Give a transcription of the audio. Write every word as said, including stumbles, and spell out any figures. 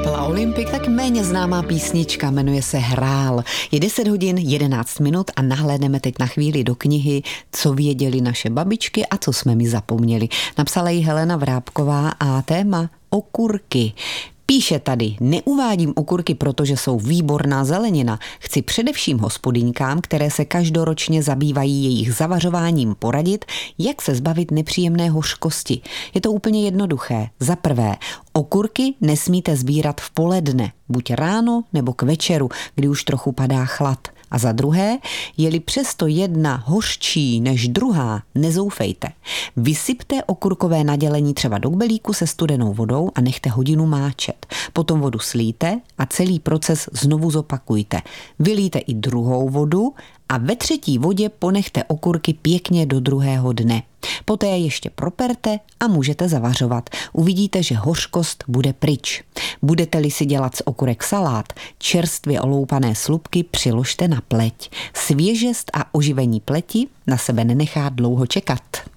kapela Olympik, tak méně známá písnička, jmenuje se Hrál. Je deset hodin jedenáct minut a nahlédneme teď na chvíli do knihy Co věděli naše babičky a co jsme mi zapomněli. Napsala ji Helena Vrábková a téma okurky. Píše tady, neuvádím okurky, protože jsou výborná zelenina. Chci především hospodyňkám, které se každoročně zabývají jejich zavařováním, poradit, jak se zbavit nepříjemné hořkosti. Je to úplně jednoduché. Za prvé, okurky nesmíte sbírat v poledne, buď ráno nebo k večeru, kdy už trochu padá chlad. A za druhé, je-li přesto jedna hořčí než druhá, nezoufejte. Vysypte okurkové nadělení třeba do kbelíku se studenou vodou a nechte hodinu máčet. Potom vodu slíte a celý proces znovu zopakujte. Vylijte i druhou vodu a ve třetí vodě ponechte okurky pěkně do druhého dne. Poté je ještě properte a můžete zavařovat. Uvidíte, že hořkost bude pryč. Budete-li si dělat z okurek salát, čerstvě oloupané slupky přiložte na pleť. Svěžest a oživení pleti na sebe nenechá dlouho čekat.